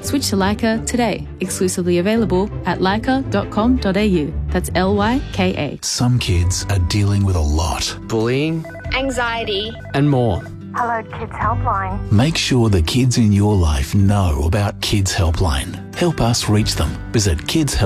Switch to Leica today. Exclusively available at leica.com.au. That's LYKA. Some kids are dealing with a lot. Bullying, anxiety, and more. Hello Kids Helpline. Make sure the kids in your life know about Kids Helpline. Help us reach them. Visit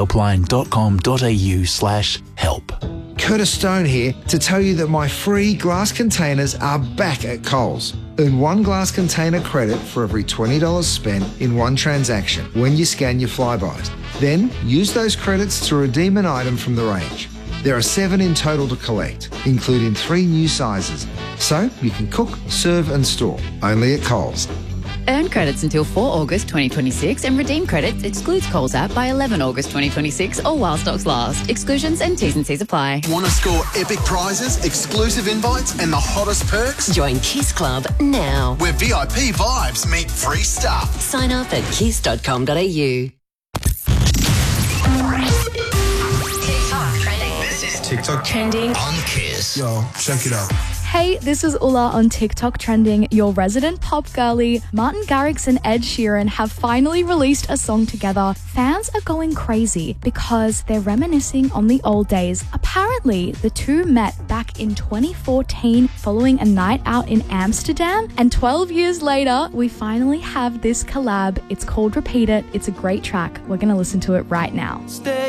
kidshelpline.com.au/help. Curtis Stone here to tell you that my free glass containers are back at Coles. Earn one glass container credit for every $20 spent in one transaction when you scan your Flybys. Then use those credits to redeem an item from the range. There are 7 in total to collect, including 3 new sizes. So you can cook, serve and store, only at Coles. Earn credits until 4 August 2026 and redeem credits excludes Coles app by 11 August 2026 or while stocks last. Exclusions and T's and C's apply. Want to score epic prizes, exclusive invites and the hottest perks? Join Kiss Club now. Where VIP vibes meet free stuff. Sign up at kiss.com.au. TikTok trending on Kiss. Yo, check it out. Hey, this is Ulla on TikTok trending. Your resident pop girly, Martin Garrix and Ed Sheeran have finally released a song together. Fans are going crazy because they're reminiscing on the old days. Apparently, the two met back in 2014 following a night out in Amsterdam, and 12 years later, we finally have this collab. It's called Repeat It. It's a great track. We're going to listen to it right now. Stay